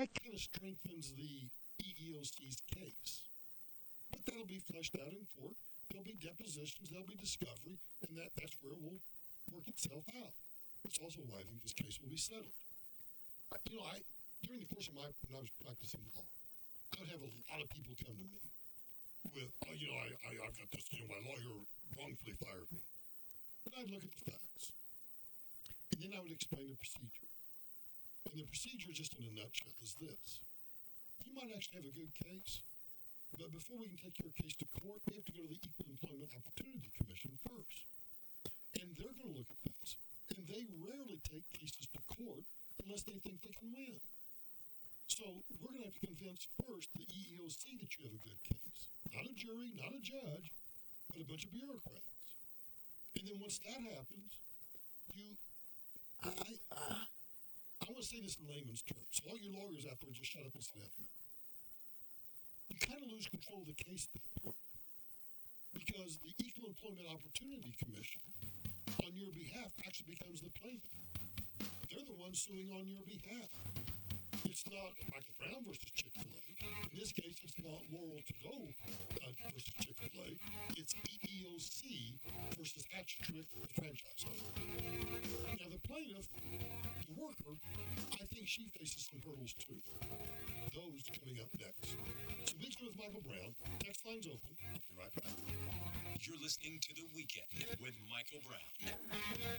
that kind of strengthens the EEOC's case. But that'll be fleshed out in court. There'll be depositions, there'll be discovery, and that's where it will work itself out. It's also why I think this case will be settled. During the course of when I was practicing law, I would have a lot of people come to me with, I've got this, my lawyer wrongfully fired me. And I'd look at the facts. And then I would explain the procedure. And the procedure, just in a nutshell, is this. You might actually have a good case, but before we can take your case to court, we have to go to the Equal Employment Opportunity Commission first. And they're going to look at this. And they rarely take cases to court unless they think they can win. So we're going to have to convince first the EEOC that you have a good case. Not a jury, not a judge, but a bunch of bureaucrats. And then once that happens, I want to say this in layman's terms. So all your lawyers out there, just shut up and sit down. You kind of lose control of the case at that point. Because the Equal Employment Opportunity Commission, on your behalf, actually becomes the plaintiff. They're the ones suing on your behalf. It's not Michael Brown versus Chick-fil-A. In this case, it's not Laurel To-Go versus Chick-fil-A. It's EEOC versus Hatch Trick, the franchise owner. Now, the plaintiff, the worker, I think she faces some hurdles too. Those coming up next. So begin with Michael Brown. Text line's open. I'll be right back. You're listening to The Weekend with Michael Brown.